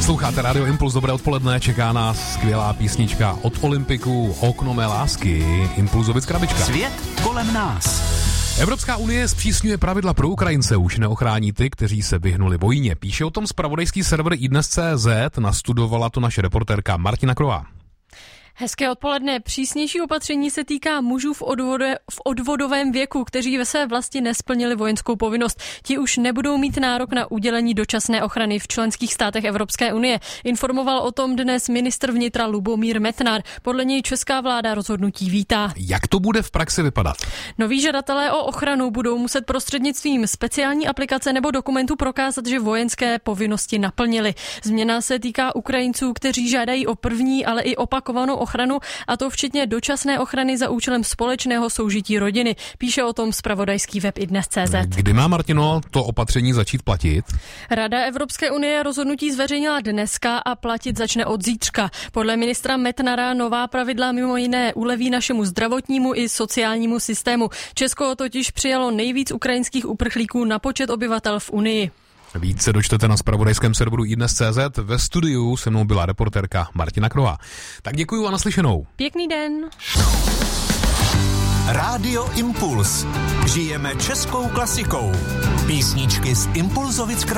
Posloucháte Radio Impuls, dobré odpoledne, čeká nás skvělá písnička od Olympiků Okno mé lásky, Impulzovic krabička. Svět kolem nás. Evropská unie zpřísňuje pravidla pro Ukrajince, už neochrání ty, kteří se vyhnuli vojně. Píše o tom zpravodajský server iDnes.cz, nastudovala to naše reportérka Martina Krová. Hezké odpoledne. Přísnější opatření se týká mužů v odvodovém věku, kteří ve své vlasti nesplnili vojenskou povinnost. Ti už nebudou mít nárok na udělení dočasné ochrany v členských státech Evropské unie. Informoval o tom dnes ministr vnitra Lubomír Metnar. Podle něj česká vláda rozhodnutí vítá. Jak to bude v praxi vypadat? Noví žadatelé o ochranu budou muset prostřednictvím speciální aplikace nebo dokumentu prokázat, že vojenské povinnosti naplnili. Změna se týká Ukrajinců, kteří žádají o první, ale i opakovanou ochranu, a to včetně dočasné ochrany za účelem společného soužití rodiny. Píše o tom zpravodajský web iDnes.cz. Kdy má, Martino, to opatření začít platit? Rada Evropské unie rozhodnutí zveřejnila dneska a platit začne od zítřka. Podle ministra Metnara nová pravidla mimo jiné uleví našemu zdravotnímu i sociálnímu systému. Česko totiž přijalo nejvíc ukrajinských uprchlíků na počet obyvatel v Unii. Víc se dočtete na zpravodajském serveru iDnes.cz. Ve studiu se mnou byla reportérka Martina Krová. Tak děkuju a naslyšenou. Pěkný den. Rádio Impuls. Žijeme českou klasikou. Písničky z Impulzovic krabičky.